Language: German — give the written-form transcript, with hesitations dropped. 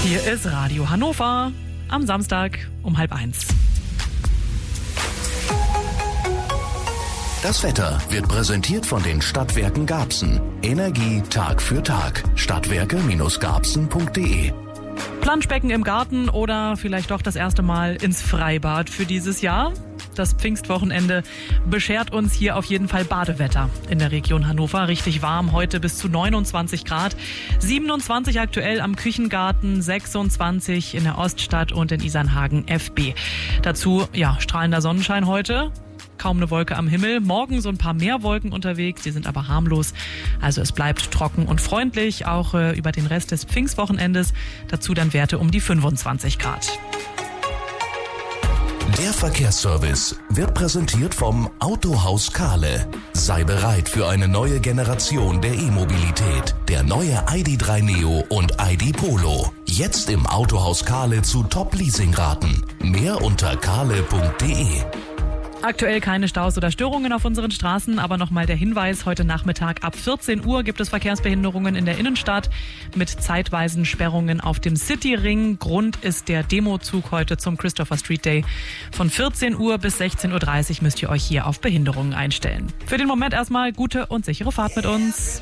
Hier ist Radio Hannover am Samstag um 12:30. Das Wetter wird präsentiert von den Stadtwerken Garbsen. Energie Tag für Tag. Stadtwerke-garbsen.de. Planschbecken im Garten oder vielleicht doch das erste Mal ins Freibad für dieses Jahr? Das Pfingstwochenende beschert uns hier auf jeden Fall Badewetter in der Region Hannover. Richtig warm, heute bis zu 29 Grad. 27 aktuell am Küchengarten, 26 in der Oststadt und in Isernhagen FB. Dazu strahlender Sonnenschein heute. Kaum eine Wolke am Himmel. Morgen so ein paar mehr Wolken unterwegs, die sind aber harmlos. Also es bleibt trocken und freundlich, auch über den Rest des Pfingstwochenendes. Dazu dann Werte um die 25 Grad. Der Verkehrsservice wird präsentiert vom Autohaus Kahle. Sei bereit für eine neue Generation der E-Mobilität. Der neue ID.3 Neo und ID Polo. Jetzt im Autohaus Kahle zu Top-Leasingraten. Mehr unter kahle.de. Aktuell keine Staus oder Störungen auf unseren Straßen, aber nochmal der Hinweis, heute Nachmittag ab 14 Uhr gibt es Verkehrsbehinderungen in der Innenstadt mit zeitweisen Sperrungen auf dem Cityring. Grund ist der Demozug heute zum Christopher Street Day. Von 14 Uhr bis 16:30 Uhr müsst ihr euch hier auf Behinderungen einstellen. Für den Moment erstmal gute und sichere Fahrt mit uns.